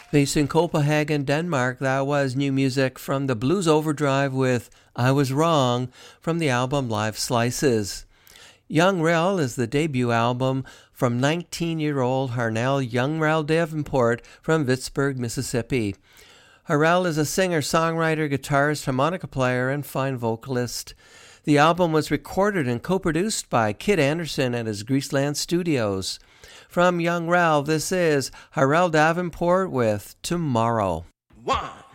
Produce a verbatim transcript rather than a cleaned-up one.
Based in Copenhagen, Denmark, that was new music from the Blues Overdrive with I Was Wrong from the album Live Slices. Young Rel is the debut album from nineteen-year-old Harnell Youngrel Davenport from Pittsburgh, Mississippi. Harrell is a singer, songwriter, guitarist, harmonica player, and fine vocalist. The album was recorded and co-produced by Kid Anderson at his Greaseland Studios. From Young Rel, this is Harrell Davenport with Tomorrow. One,